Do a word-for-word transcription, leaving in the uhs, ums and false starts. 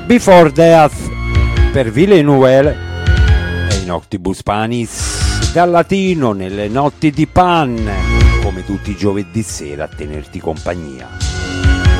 Before Death per Villeneuve e in Octibus Panis dal latino nelle notti di Pan, come tutti i giovedì sera a tenerti compagnia.